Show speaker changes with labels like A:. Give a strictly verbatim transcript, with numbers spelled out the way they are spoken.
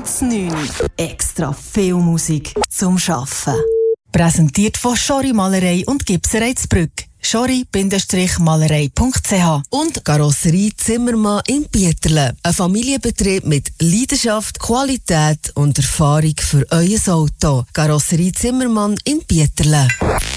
A: neun. Extra viel Musik zum Arbeiten. Präsentiert von Schori Malerei und Gipserei Zbrügg. schori Malerei punkt c h
B: und Karosserie Zimmermann in Bieterle. Ein Familienbetrieb mit Leidenschaft, Qualität und Erfahrung für euer Auto. Karosserie Zimmermann in Bieterle.